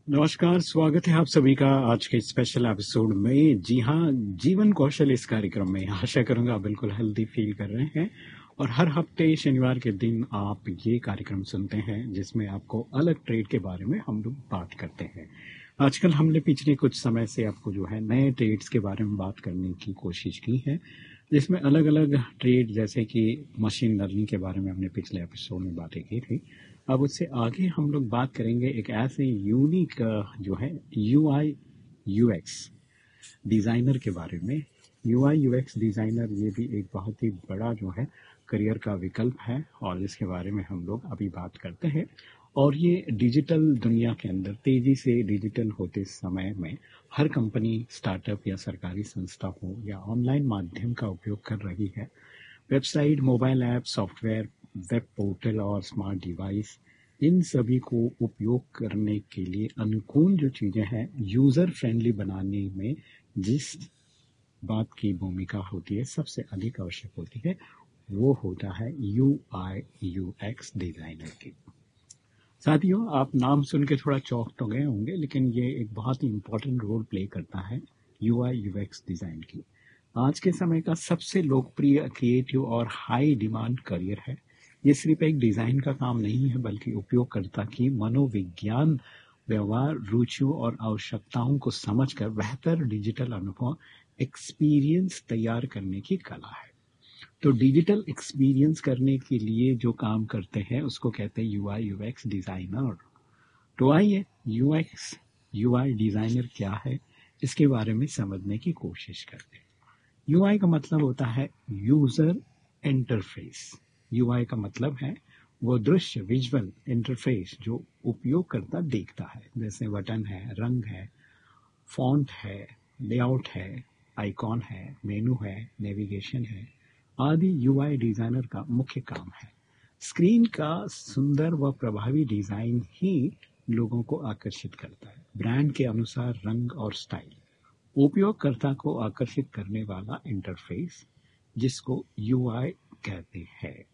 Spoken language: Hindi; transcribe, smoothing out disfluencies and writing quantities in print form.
नमस्कार, स्वागत है आप सभी का आज के स्पेशल एपिसोड में। जी हाँ, जीवन कौशल इस कार्यक्रम में आशा करूंगा बिल्कुल हेल्दी फील कर रहे हैं। और हर हफ्ते शनिवार के दिन आप ये कार्यक्रम सुनते हैं जिसमें आपको अलग ट्रेड के बारे में हम लोग बात करते हैं। आजकल हमने पिछले कुछ समय से आपको जो है नए ट्रेड्स के बारे में बात करने की कोशिश की है, जिसमें अलग अलग ट्रेड जैसे कि मशीन लर्निंग के बारे में हमने पिछले एपिसोड में बातें की थी। अब उससे आगे हम लोग बात करेंगे एक ऐसे यूनिक जो है यूआई यूएक्स डिज़ाइनर के बारे में। यूआई यूएक्स डिज़ाइनर ये भी एक बहुत ही बड़ा जो है करियर का विकल्प है और इसके बारे में हम लोग अभी बात करते हैं। और ये डिजिटल दुनिया के अंदर तेजी से डिजिटल होते समय में हर कंपनी, स्टार्टअप या सरकारी संस्था हो या ऑनलाइन माध्यम का उपयोग कर रही है। Website, mobile app, software, web portal और स्मार्ट डिवाइस, इन सभी को उपयोग करने के लिए अनुकूल जो चीज़ें हैं यूज़र फ्रेंडली बनाने में जिस बात की भूमिका होती है सबसे अधिक आवश्यक होती है, वो होता है you I you x designer की। साथियों, आप नाम सुन के थोड़ा चौंक तो गए होंगे, लेकिन ये एक बहुत ही इम्पोर्टेंट रोल प्ले करता है यूआई यूएक्स डिज़ाइन की। आज के समय का सबसे लोकप्रिय, क्रिएटिव और हाई डिमांड करियर है। ये सिर्फ एक डिज़ाइन का काम नहीं है, बल्कि उपयोगकर्ता की मनोविज्ञान, व्यवहार, रुचियों और आवश्यकताओं को समझकर बेहतर डिजिटल अनुभव, एक्सपीरियंस तैयार करने की कला है। तो डिजिटल एक्सपीरियंस करने के लिए जो काम करते हैं उसको कहते हैं यूआई यूएक्स डिजाइनर। तो आइए यूएक्स यूआई डिजाइनर क्या है इसके बारे में समझने की कोशिश करते हैं। यूआई का मतलब होता है यूजर इंटरफेस। यूआई का मतलब है वो दृश्य, विजुअल इंटरफेस जो उपयोगकर्ता देखता है, जैसे बटन है, रंग है, फॉन्ट है, लेआउट है, आइकॉन है, मेनू है, नेविगेशन है आदि। यूआई डिजाइनर का मुख्य काम है। स्क्रीन का सुंदर व प्रभावी डिजाइन ही लोगों को आकर्षित करता है। ब्रांड के अनुसार रंग और स्टाइल, उपयोगकर्ता को आकर्षित करने वाला इंटरफेस जिसको यूआई कहते हैं।